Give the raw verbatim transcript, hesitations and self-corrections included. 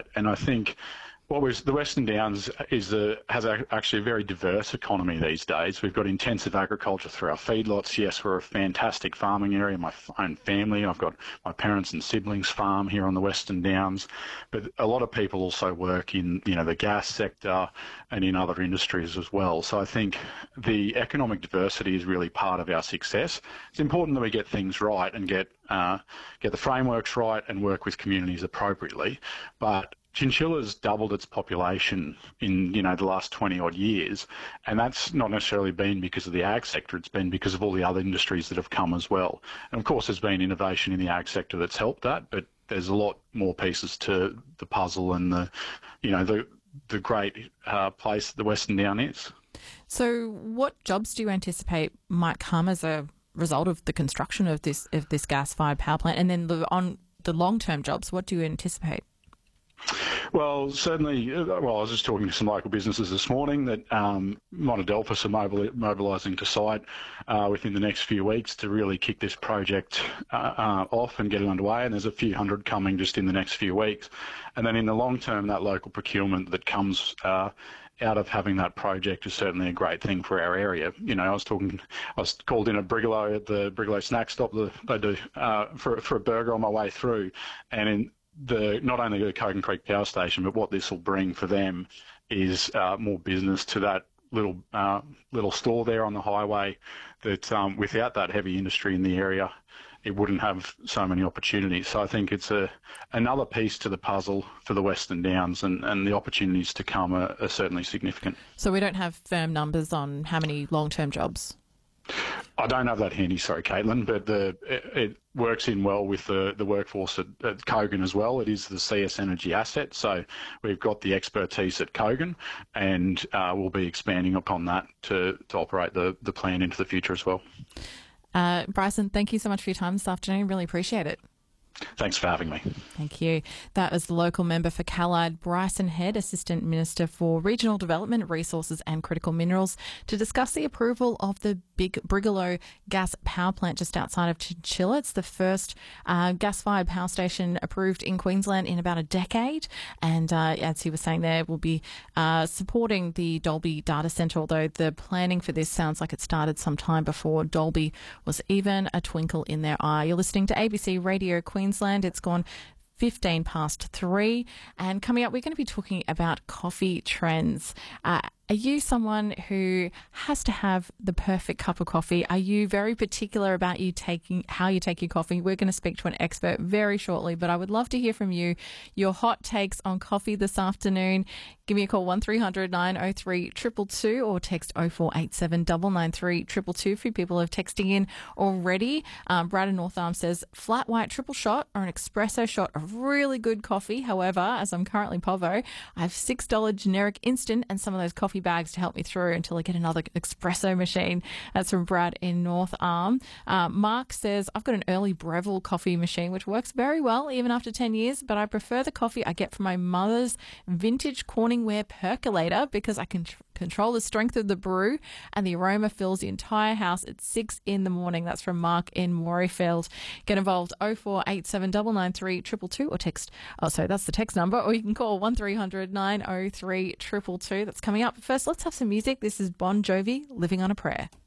right. And I think what was the Western Downs is a, has a, actually a very diverse economy these days. We've got intensive agriculture through our feedlots. Yes, we're a fantastic farming area. My own family, I've got my parents and siblings farm here on the Western Downs, but a lot of people also work in, you know, the gas sector and in other industries as well. So I think the economic diversity is really part of our success. It's important that we get things right and get uh, get the frameworks right and work with communities appropriately, but Chinchilla's doubled its population in, you know, the last twenty odd years, and that's not necessarily been because of the ag sector. It's been because of all the other industries that have come as well. And of course, there's been innovation in the ag sector that's helped that, but there's a lot more pieces to the puzzle and the, you know, the the great uh, place the Western Down is. So, what jobs do you anticipate might come as a result of the construction of this of this gas-fired power plant, and then the, on the long-term jobs, what do you anticipate? Well, certainly, well, I was just talking to some local businesses this morning that um, Monadelphous are mobil- mobilising to site uh, within the next few weeks to really kick this project uh, uh, off and get it underway, and there's a few hundred coming just in the next few weeks. And then in the long term, that local procurement that comes uh, out of having that project is certainly a great thing for our area. You know, I was talking, I was called in a Brigalow at the Brigalow snack stop the, they do, uh, for, for a burger on my way through, and in the not only the Kogan Creek Power Station, but what this will bring for them is uh, more business to that little uh, little store there on the highway. That um, without that heavy industry in the area, it wouldn't have so many opportunities. So I think it's a another piece to the puzzle for the Western Downs, and, and the opportunities to come are, are certainly significant. So we don't have firm numbers on how many long-term jobs? I don't have that handy, sorry, Caitlin, but the, it, it works in well with the, the workforce at, at Kogan as well. It is the C S Energy asset, so we've got the expertise at Kogan, and uh, we'll be expanding upon that to, to operate the, the plan into the future as well. Uh, Bryson, thank you so much for your time this afternoon. Really appreciate it. Thanks for having me. Thank you. That was the local member for Callide, Bryson Head, Assistant Minister for Regional Development, Resources and Critical Minerals, to discuss the approval of the big Brigalow gas power plant just outside of Chinchilla. It's the first uh, gas-fired power station approved in Queensland in about a decade. And uh, as he was saying there, we'll be uh, supporting the Dalby data centre, although the planning for this sounds like it started some time before Dalby was even a twinkle in their eye. You're listening to A B C Radio Queensland. It's gone fifteen past three. And coming up, we're going to be talking about coffee trends. Uh, Are you someone who has to have the perfect cup of coffee? Are you very particular about you taking how you take your coffee? We're going to speak to an expert very shortly, but I would love to hear from you, your hot takes on coffee this afternoon. Give me a call, one three hundred nine oh three two two two, or text oh four eight seven nine nine three two two two. A few people are texting in already. Um, Brad in North Arm says, flat white triple shot or an espresso shot of really good coffee. However, as I'm currently Povo, I have six dollars generic instant and some of those coffee bags to help me through until I get another espresso machine. That's from Brad in North Arm. Uh, Mark says, I've got an early Breville coffee machine, which works very well even after ten years, but I prefer the coffee I get from my mother's vintage Corningware percolator because I can tr- control the strength of the brew and the aroma fills the entire house at six in the morning. That's from Mark in Morayfield. Get involved, oh four eight seven nine nine three two two two, or text, oh sorry, that's the text number, or you can call one three hundred nine oh three two two two. That's coming up. First, let's have some music. This is Bon Jovi, Living on a Prayer.